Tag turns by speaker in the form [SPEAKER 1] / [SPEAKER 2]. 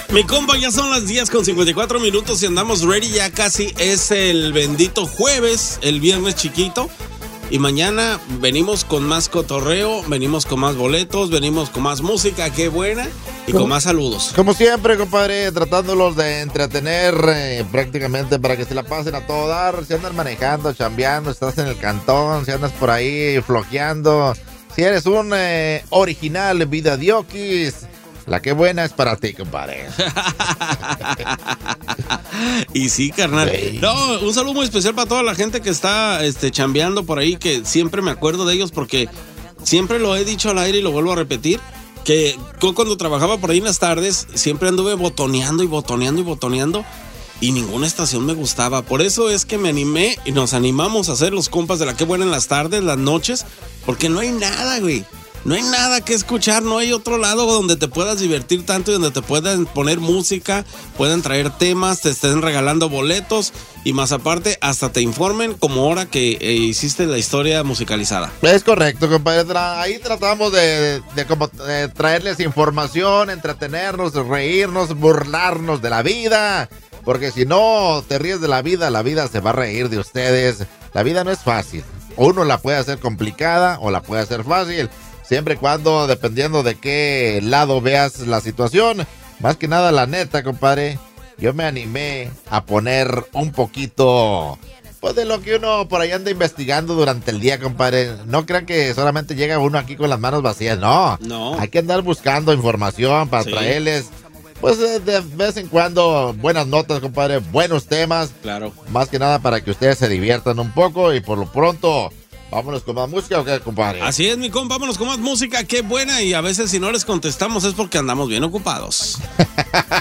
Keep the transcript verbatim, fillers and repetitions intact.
[SPEAKER 1] Mi compa, ya son las diez con cincuenta y cuatro minutos y andamos ready. Ya casi es el bendito jueves, el viernes chiquito. Y mañana venimos con más cotorreo, venimos con más boletos, venimos con más música, qué buena, y con más saludos.
[SPEAKER 2] Como siempre, compadre, tratándolos de entretener eh, prácticamente para que se la pasen a todo dar. Si andas manejando, chambeando, estás en el cantón, si andas por ahí flojeando, si eres un eh, original vida diokis, la que buena es para ti, compadre.
[SPEAKER 1] Y sí, carnal.
[SPEAKER 2] Sí.
[SPEAKER 1] No, un saludo muy especial para toda la gente que está este, chambeando por ahí, que siempre me acuerdo de ellos porque siempre lo he dicho al aire y lo vuelvo a repetir, que yo cuando trabajaba por ahí en las tardes siempre anduve botoneando y botoneando y botoneando y ninguna estación me gustaba. Por eso es que me animé y nos animamos a hacer los compas de la que buena en las tardes, las noches, porque no hay nada, güey. No hay nada que escuchar, no hay otro lado donde te puedas divertir tanto y donde te puedan poner música, puedan traer temas, te estén regalando boletos y más aparte hasta te informen como ahora que eh, hiciste la historia musicalizada.
[SPEAKER 2] Es correcto, compadre. Tra- Ahí tratamos de, de como, de traerles información, entretenernos, reírnos, burlarnos de la vida. Porque si no te ríes de la vida, la vida se va a reír de ustedes. La vida no es fácil. Uno la puede hacer complicada o la puede hacer fácil. Siempre y cuando, dependiendo de qué lado veas la situación. Más que nada, la neta, compadre, yo me animé a poner un poquito, pues, de lo que uno por ahí anda investigando durante el día, compadre. No crean que solamente llega uno aquí con las manos vacías, no.
[SPEAKER 1] No.
[SPEAKER 2] Hay que andar buscando información para
[SPEAKER 1] Sí.
[SPEAKER 2] traerles, pues, de, de vez en cuando, buenas notas, compadre, buenos temas.
[SPEAKER 1] Claro.
[SPEAKER 2] Más que nada para que ustedes se diviertan un poco y por lo pronto... ¿Vámonos con más música o qué, compadre?
[SPEAKER 1] Así es, mi compa, vámonos con más música, qué buena, y a veces si no les contestamos es porque andamos bien ocupados.